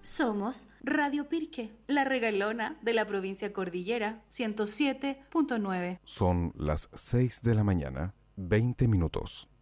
Somos Radio Pirque, la regalona de la provincia Cordillera, 107.9. Son las 6 de la mañana, 20 minutos.